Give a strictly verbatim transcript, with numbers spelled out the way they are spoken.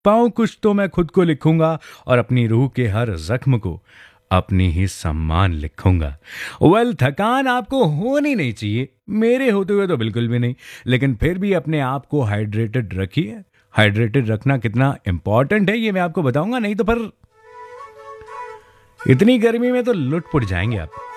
पाऊं कुछ तो मैं खुद को लिखूंगा और अपनी रूह के हर जख्म को अपनी ही सम्मान लिखूंगा। वेल, थकान आपको होनी नहीं चाहिए, मेरे होते हुए तो बिल्कुल भी नहीं, लेकिन फिर भी अपने आप को हाइड्रेटेड रखिए। हाइड्रेटेड रखना कितना इंपॉर्टेंट है ये मैं आपको बताऊंगा, नहीं तो फिर इतनी गर्मी में तो लुट पुट जाएंगे आप।